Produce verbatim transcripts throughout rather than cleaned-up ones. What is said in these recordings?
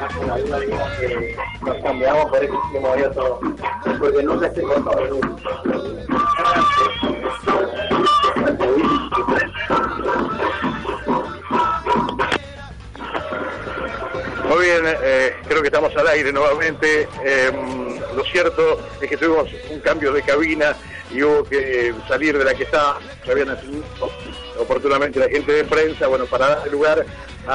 una duda, digamos, que nos cambiamos por ese sistema abierto, porque nunca se cortó. Muy bien, eh, creo que estamos al aire nuevamente. Eh, lo cierto es que tuvimos un cambio de cabina y hubo que salir de la que estaba, que habían asignado oportunamente la gente de prensa, bueno, para dar lugar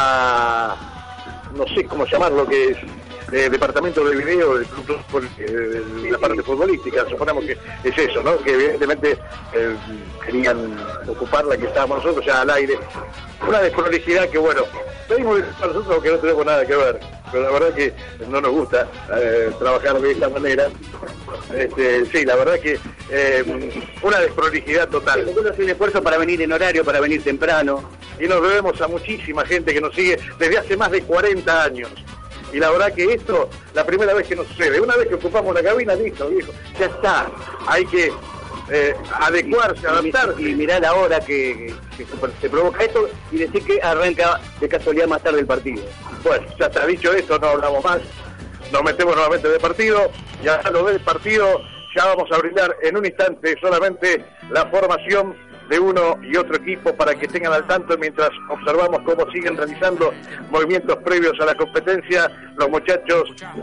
a, no sé cómo llamarlo, que es eh, departamento de video del club, eh, de la parte futbolística, suponemos que es eso, ¿no? Que evidentemente eh, querían ocupar la que estábamos nosotros ya al aire. Una desprolijidad que, bueno, pedimos a nosotros que no tenemos nada que ver, pero la verdad que no nos gusta eh, trabajar de esta manera. Este, sí, la verdad que eh, una desprolijidad total. Nosotros hacemos un esfuerzo para venir en horario, para venir temprano. Y nos debemos a muchísima gente que nos sigue desde hace más de cuarenta años. Y la verdad que esto, la primera vez que nos sucede, una vez que ocupamos la cabina, listo, viejo, ya está. Hay que eh, adecuarse, adaptarse. Y, y mirar la hora que, que, que se provoca esto y decir que arranca de casualidad más tarde el partido. Bueno, ya está dicho esto, no hablamos más. Nos metemos nuevamente de partido y a lo del partido ya vamos a brindar en un instante solamente la formación de uno y otro equipo para que tengan al tanto mientras observamos cómo siguen realizando movimientos previos a la competencia los muchachos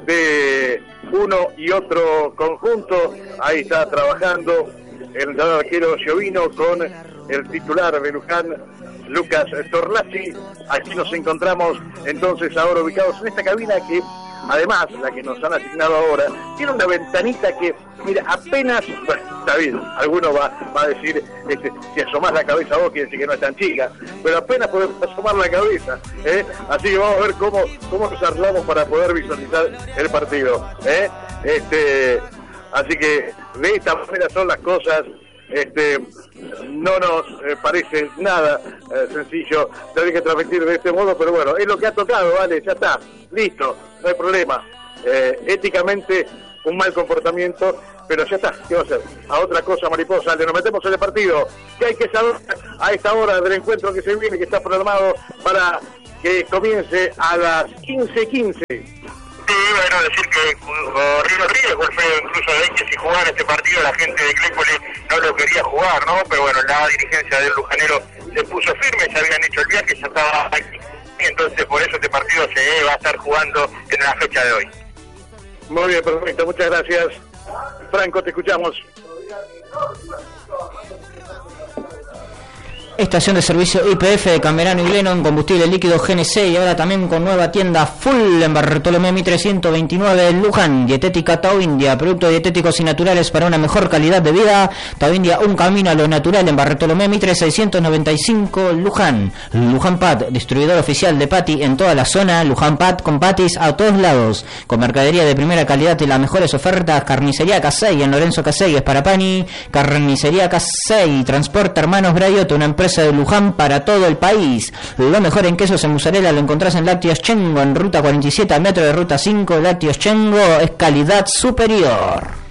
de uno y otro conjunto. Ahí está trabajando el entrenador arquero Giovino con el titular de Luján, Lucas Torlazzi. Aquí nos encontramos entonces ahora ubicados en esta cabina que, además, la que nos han asignado ahora, tiene una ventanita que, mira, apenas, bueno, está bien, alguno va, va a decir, este, si asomás la cabeza vos quiere decir que no es tan chica, pero apenas podemos asomar la cabeza, ¿eh? Así que vamos a ver cómo, cómo nos arreglamos para poder visualizar el partido, ¿eh? Este, así que de esta manera son las cosas. Este, no nos eh, parece nada eh, sencillo tener que transmitir de este modo, pero bueno, es lo que ha tocado, vale, ya está, listo, no hay problema. Eh, éticamente un mal comportamiento, pero ya está, ¿qué va a hacer? A otra cosa, mariposa, le nos metemos en el partido, que hay que saber a esta hora del encuentro que se viene, que está programado para que comience a las quince quince. Sí, bueno, decir que corrió los riesgos, fue incluso de que si jugara este partido la gente de Claypole no lo quería jugar, ¿no? Pero bueno, la dirigencia del Lujanero se puso firme, ya habían hecho el viaje, ya estaba aquí, entonces por eso este partido se va a estar jugando en la fecha de hoy. Muy bien, perfecto, muchas gracias. Franco, te escuchamos. Estación de servicio Y P F de Camerano y Glennon, combustible líquido G N C y ahora también con nueva tienda full en Bartolomé Mitre ciento veintinueve en Luján. Dietética Tao India, productos dietéticos y naturales para una mejor calidad de vida. Tao India, un camino a lo natural en Bartolomé Mitre seiscientos noventa y cinco Luján. Luján Pat, distribuidor oficial de patty en toda la zona. Luján Pat con patis a todos lados, con mercadería de primera calidad y las mejores ofertas. Carnicería Casey en Lorenzo Casey, Esparapani. Carnicería Casey, Transporte Hermanos Brayotto, una empresa de Luján para todo el país. Lo mejor en quesos en mozzarella lo encontrás en Lácteos Chengo, en ruta cuarenta y siete al metro de ruta cinco. Lácteos Chengo es calidad superior.